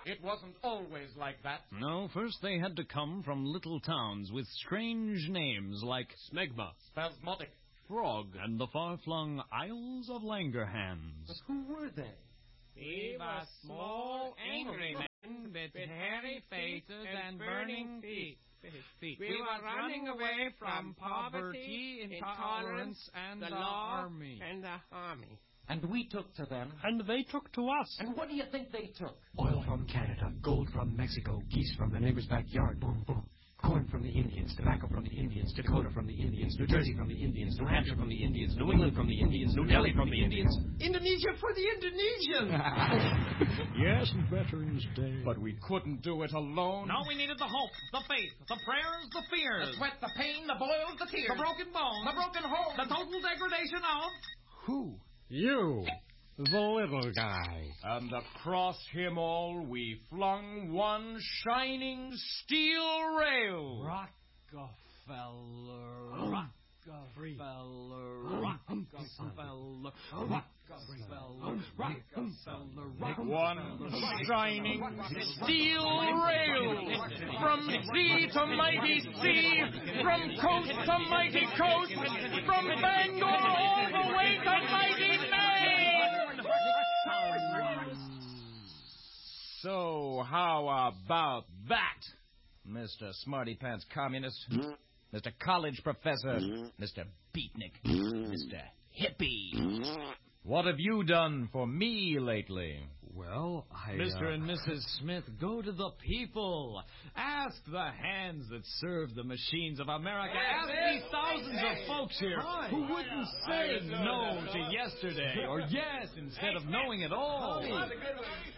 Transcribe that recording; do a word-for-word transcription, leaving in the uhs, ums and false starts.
It wasn't always like that. No, first they had to come from little towns with strange names like Smegma, Spasmodic. Frog, and the far-flung Isles of Langerhans. But who were they? We were small, angry men with hairy faces and burning feet. We were running away from poverty, intolerance, and the law army. and the army. And we took to them. And they took to us. And what do you think they took? Oil from Canada, gold from Mexico, geese from the neighbor's backyard, boom, boom. Corn from the Indians, tobacco from the Indians, Dakota from the Indians, New Jersey from the Indians, New Hampshire from the Indians, New England from the Indians, New Delhi from the Indians. Indonesia for the Indonesians! Yes, Veterans Day. But we couldn't do it alone. No, we needed the hope, the faith, the prayers, the fears. The sweat, the pain, the boils, the tears. The broken bones. The broken home. The total degradation of... Who? You, the little guy. And across him all we flung one shining steel rail. Rockefeller, Rockefeller, Rockefeller, Rockefeller, Rockefeller, One shining steel rail. From sea to mighty sea, from coast to mighty coast, from Bangor all the way to mighty Maine. So how about that, Mister Smarty Pants Communist, Mister College Professor, Mister Beatnik, Mister Hippie? What have you done for me lately? Well, I... Mister Uh... and Missus Smith, go to the people. Ask the hands that serve the machines of America. Ask these thousands of folks here who wouldn't say no to yesterday or yes instead of knowing it all.